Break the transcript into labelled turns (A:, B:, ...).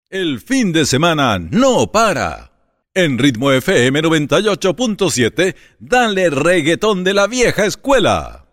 A: El fin de semana no para. En Ritmo FM 98.7, dale reggaetón de la vieja escuela.